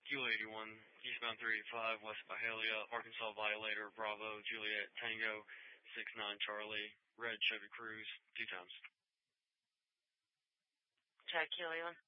Kilo 81, eastbound 385, west of Byhalia, Arkansas Violator, Bravo, Juliet, Tango, 69 Charlie, red Chevy Cruze, 2 times. Check, Kilo 81.